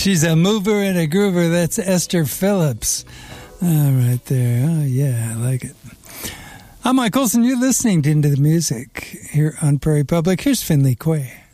She's a mover and a groover. That's Esther Phillips. Right there. Oh, yeah, I like it. I'm Mike Olson. You're listening to Into the Music here on Prairie Public. Here's Finley Quay.